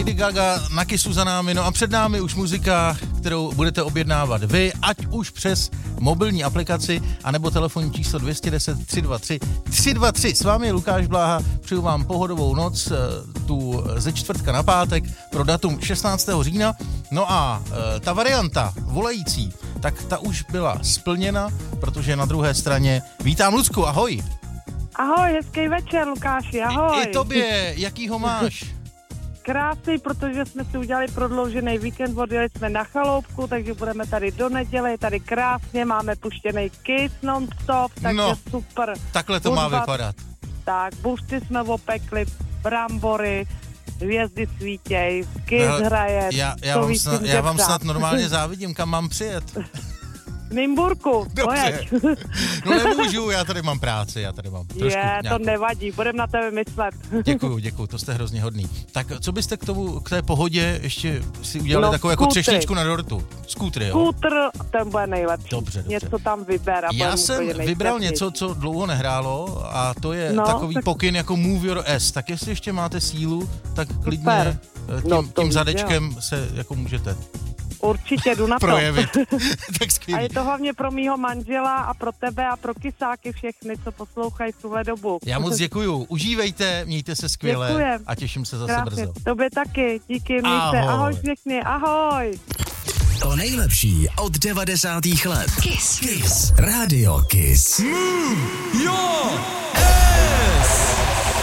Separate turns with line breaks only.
Lady Gaga na Kissu za námi, no a před námi už muzika, kterou budete objednávat vy, ať už přes mobilní aplikaci, anebo telefonní číslo 210 323 323. S vámi je Lukáš Bláha, přeju vám pohodovou noc, tu ze čtvrtka na pátek pro datum 16. října. No a ta varianta volající, tak ta už byla splněna, protože na druhé straně vítám Lucku, ahoj.
Ahoj, hezký večer, Lukáši, ahoj.
I tobě, jaký ho máš?
Krásný, protože jsme si udělali prodloužený víkend, odjeli jsme na chaloupku, takže budeme tady do neděle, tady krásně, máme puštěný Kiss non-stop, takže super.
Takhle to má vypadat.
Tak, bušty jsme opekli, brambory, hvězdy svítěj, Kiss hraje.
Já vám snad normálně závidím, kam mám přijet.
Nymburku,
dobře. No nemůžu, já tady mám práci, trošku
to nevadí, budem na tebe myslet.
Děkuju, to jste hrozně hodný. Tak co byste k té pohodě ještě si udělali takovou jako třešničku na dortu? Skútry, jo?
Skútr, ten bude nejlepší.
Dobře.
Něco tam vyber.
Já jsem vybral něco, co dlouho nehrálo a to je takový pokyn jako Move Your Ass. Tak jestli ještě máte sílu, tak klidně tím zadečkem se jako můžete
určitě jdu na to.
projevit. Tak skvělý.
A je to hlavně pro mýho manžela a pro tebe a pro kysáky všechny, co poslouchají v tuhle dobu.
Já moc děkuju. Užívejte, mějte se skvěle.
Děkujem.
A těším se zase brzo.
Tobě taky. Díky, mějte. Ahoj všechny. Ahoj.
To nejlepší od 90. let. Kiss. Rádio Kiss.
Jo!